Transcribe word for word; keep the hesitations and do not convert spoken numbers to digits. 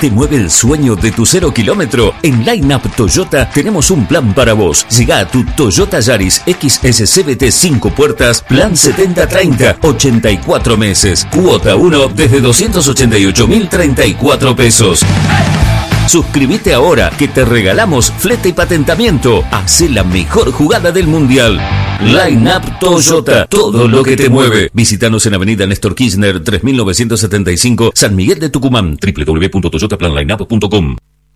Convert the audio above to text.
¿Te mueve el sueño de tu cero kilómetro? En Line Up Toyota tenemos un plan para vos. Llega a tu Toyota Yaris X S C V T cinco puertas, plan setenta treinta, ochenta y cuatro meses. Cuota uno desde doscientos ochenta y ocho mil treinta y cuatro pesos. Suscríbete ahora que te regalamos flete y patentamiento. Hacé la mejor jugada del mundial. Line Up Toyota, todo lo que te mueve. Visítanos en Avenida Néstor Kirchner tres mil novecientos setenta y cinco, San Miguel de Tucumán. doble u doble u doble u punto toyota plan line up punto com.